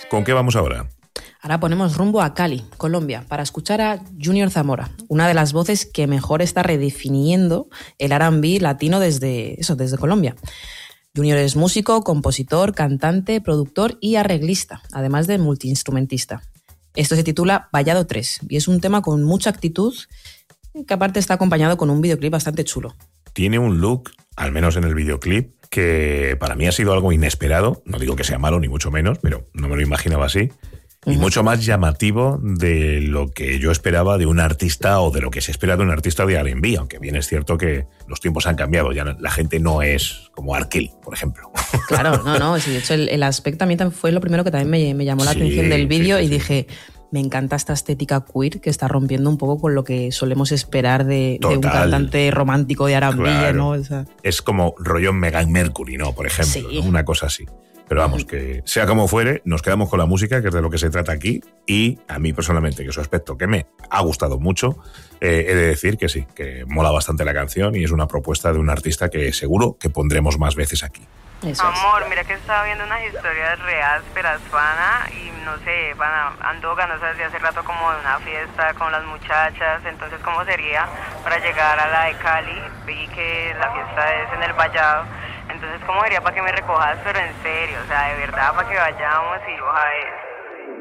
¿Con qué vamos ahora? Ahora ponemos rumbo a Cali, Colombia, para escuchar a Junior Zamora, una de las voces que mejor está redefiniendo el R&B latino desde Colombia. Junior es músico, compositor, cantante, productor y arreglista, además de multiinstrumentista. Esto se titula Vallado 3 y es un tema con mucha actitud que aparte está acompañado con un videoclip bastante chulo. Tiene un look, al menos en el videoclip, que para mí ha sido algo inesperado. No digo que sea malo, ni mucho menos, pero no me lo imaginaba así. Y mucho más llamativo de lo que yo esperaba de un artista o de lo que se espera de un artista de R&B, aunque bien es cierto que los tiempos han cambiado, ya la gente no es como R. Kelly, por ejemplo. Claro, no, sí, de hecho el aspecto a mí también fue lo primero que también me llamó la atención del vídeo y dije, me encanta esta estética queer que está rompiendo un poco con lo que solemos esperar de un cantante romántico de R&B, claro. ¿No? O sea, es como rollo Meghan Mercury, ¿no? Por ejemplo, sí. ¿No? Una cosa así. Pero vamos, que sea como fuere, nos quedamos con la música, que es de lo que se trata aquí, y a mí personalmente, que es un aspecto que me ha gustado mucho, he de decir que sí, que mola bastante la canción y es una propuesta de un artista que seguro que pondremos más veces aquí. Eso amor, mira que estaba viendo unas historias reales, pana, y no sé, pana, ando ganas de hace rato como de una fiesta con las muchachas, entonces ¿cómo sería para llegar a la de Cali? Vi que la fiesta es en el Vallado, entonces ¿cómo sería para que me recojas, pero en serio, o sea, de verdad, para que vayamos y ojalá